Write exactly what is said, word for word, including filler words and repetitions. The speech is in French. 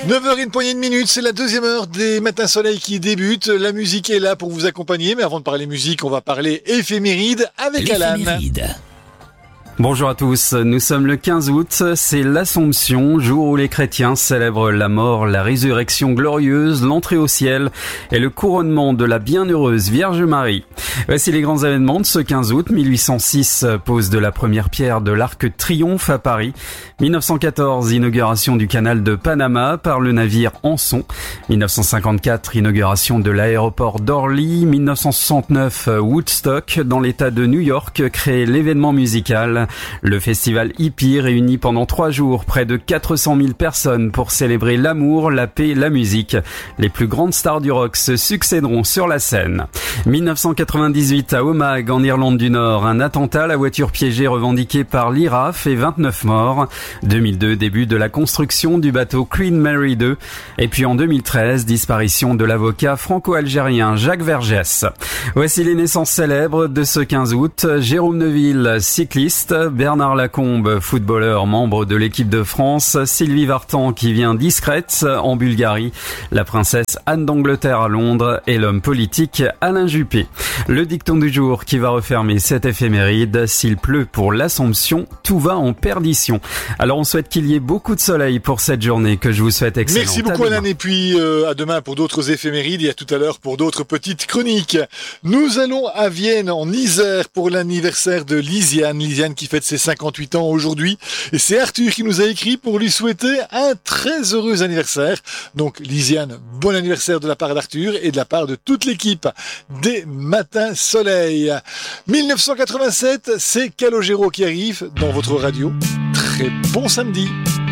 neuf heures une poignée de minutes, c'est la deuxième heure des Matins Soleil qui débute. La musique est là pour vous accompagner, mais avant de parler musique, on va parler éphéméride avec Alan. Bonjour à tous, nous sommes le quinze août, c'est l'Assomption, jour où les chrétiens célèbrent la mort, la résurrection glorieuse, l'entrée au ciel et le couronnement de la bienheureuse Vierge Marie. Voici les grands événements de ce quinze août. mille huit cent six, pose de la première pierre de l'Arc de Triomphe à Paris. mille neuf cent quatorze, inauguration du canal de Panama par le navire Anson. mille neuf cent cinquante-quatre, inauguration de l'aéroport d'Orly. mille neuf cent soixante-neuf, Woodstock, dans l'état de New York, crée l'événement musical. Le festival hippie réunit pendant trois jours près de quatre cent mille personnes pour célébrer l'amour, la paix et la musique. Les plus grandes stars du rock se succéderont sur la scène. mille neuf cent quatre-vingt-dix-huit, à Omagh, en Irlande du Nord, un attentat, la voiture piégée revendiquée par l'I R A fait vingt-neuf morts. deux mille deux, début de la construction du bateau Queen Mary deux. Et puis en deux mille treize, disparition de l'avocat franco-algérien Jacques Vergès. Voici les naissances célèbres de ce quinze août. Jérôme Neuville, cycliste. Bernard Lacombe, footballeur, membre de l'équipe de France. Sylvie Vartan, qui vient discrète en Bulgarie. La princesse Anne d'Angleterre à Londres et l'homme politique Alain Juppé. Le dicton du jour qui va refermer cette éphéméride. S'il pleut pour l'Assomption, tout va en perdition. Alors on souhaite qu'il y ait beaucoup de soleil pour cette journée que je vous souhaite excellente. Merci beaucoup Alain et puis euh, à demain pour d'autres éphémérides et à tout à l'heure pour d'autres petites chroniques. Nous allons à Vienne en Isère pour l'anniversaire de Lisiane. Lisiane qui fête ses cinquante-huit ans aujourd'hui. Et c'est Arthur qui nous a écrit pour lui souhaiter un très heureux anniversaire. Donc Lisiane, bon anniversaire de la part d'Arthur et de la part de toute l'équipe des Matins Soleil. mille neuf cent quatre-vingt-sept, c'est Calogero qui arrive dans votre radio. Très bon samedi.